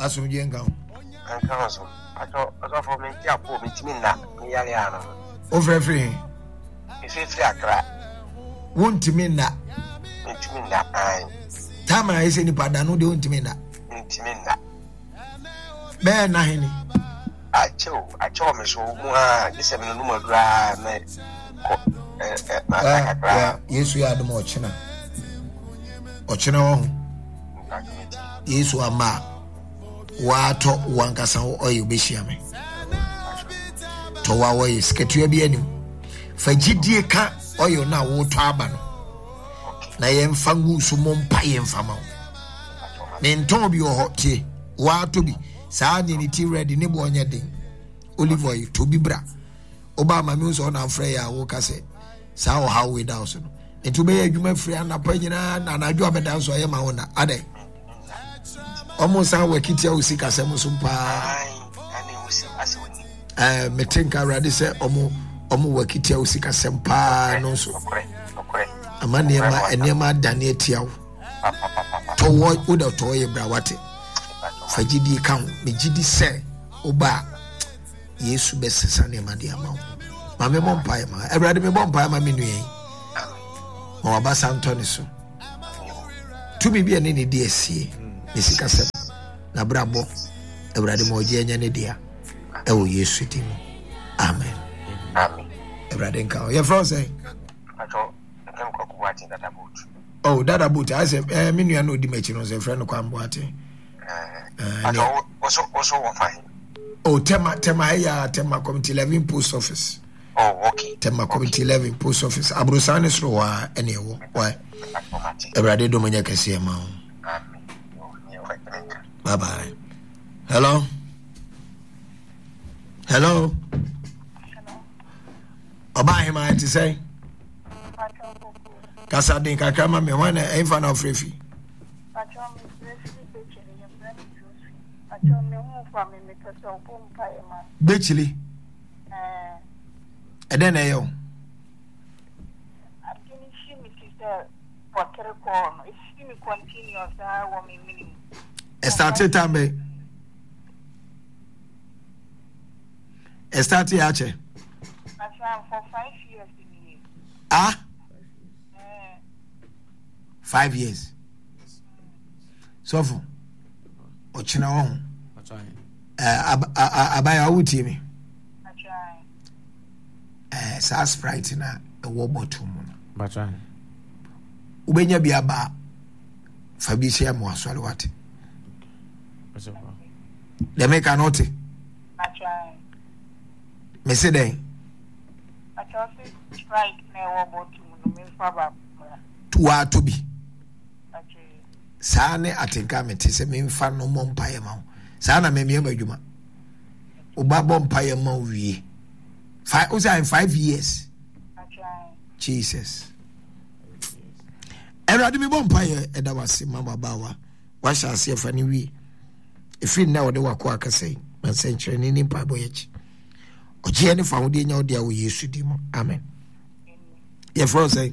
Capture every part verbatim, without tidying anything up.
asomdwe nka ho anka so ato ato for me ti apo me timi na me yale ana o frɛ frɛ ese fi akra wontimi na me timi na ai tama ese ni pada no de wontimi na me timi na be na heni acho acho me so mu a gese me no madura na ko eh eh ma akra Yesu ya adom ochina ochina wo ho Yesu ama wato wankasa oyo behia me to wa wo isketua bi anim fagidie ka oyo na wo to aba no na yemfa ngusu mompa yemfa ma ne nton bi ho tie wato bi saa ni ni ti ready ne bo onye den olive oil to bi bra oba ma mi so na frɛ ya wo kase saa o how we down so no etu be adwuma frɛ na pa nyina na na adwo abeda so ye ma wo na ade omo san wakitia usika sɛm so pa eh metenka rade sɛ omo omo wakitia usika sɛm pa no so amane ma enema dane atiawo to wo oda to ye bra wate fagidi kan me gidi sɛ oba Yesu besesa ne ma de ama ma me bompa ma ebrade me bompa ma me nue ma wabasa Antoni so tu bibia ne ne di asie ne sika sɛm na brabo ebrade mo je anya ne dia e wo Yesu di mu amen amen ebrade nka ye fro say acho em ko ku wati dada boot oh dada boot I say eh me nua no di machi no say friend ko ambo ate eh acho oso oso wo fine oh tema tema ya tema community eleven post office oh okay tema community eleven post office abrosane sro wa ene wo wa ebrade do manya kase ma amen bye bye hello hello hello oba hima ti say kasa din kakra ma me wana enfa na ofrefi acho me frefi bechele ya brand juice acho me hu fa me me kasa opompa e ma bechele eh eden na yo akini shi mi sister potere ko no shi mi continuous ah wo me minimum e started time e started ache acho for five years in here ah eh five years so for ochina wo eh abaya wuti mi acho eh sa sprite na e wo bottom no bacha ubenya bia ba fabisia mo aswale wate de me cannot acho me say den acho sprite na wo bottom no me fa ba tuwa to bi acho saa ne atenka mete se me mfa no mo mpaye ma saa na me me adwuma oba bo mpaye ma wie five o say five years acho Jesus erade me bo mpaye eda wase mama bawa wa sha se fa ne wie efi na wode wako akasai man senchre ni ni pa boyechi oje ne fa wode nya wode a wo Yesu di mo amen ye for say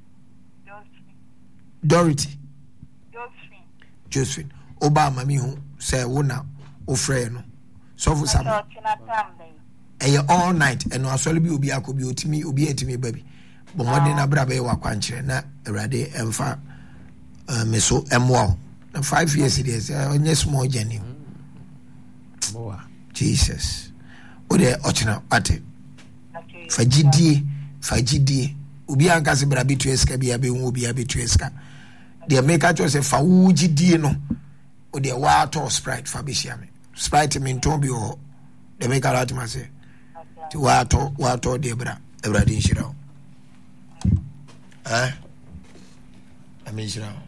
Dorothy Josephine Josephine Obama mi hu say wo na ofre no so for some eh all night and no asole bi obi akobi otimi obi etimi baby bo modern na bra be wa kwankire na erade emfa meso emwo na five years it is onye small journey boa Jesus ode ochina ate fagidie fagidie obi anka se bra bitu eska bia be hu obi abetu eska de make actually say fa wugidie no ode wa to sprite fa be hia me sprite me nton bi ho de make out ma say ti wa to wa to de bra ebra din shira eh amin shira